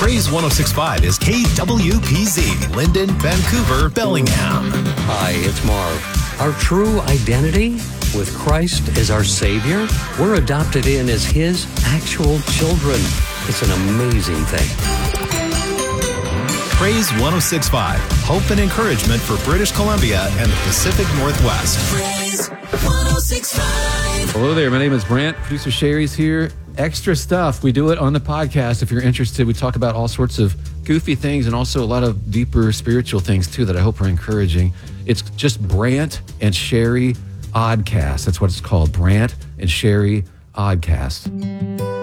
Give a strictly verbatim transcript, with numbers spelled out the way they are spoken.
Praise one oh six point five is K W P Z, Linden, Vancouver, Bellingham. Hi, it's Marv. Our true identity with Christ as our Savior, we're adopted in as His actual children. It's an amazing thing. Praise one oh six point five, hope and encouragement for British Columbia and the Pacific Northwest. Praise one oh six point five. Hello there, my name is Brant. Producer Sherry's here. Extra stuff. We do it on the podcast. If you're interested, we talk about all sorts of goofy things and also a lot of deeper spiritual things too that I hope are encouraging. It's just Brant and Sherry Oddcast. That's what it's called, Brant and Sherry Oddcast.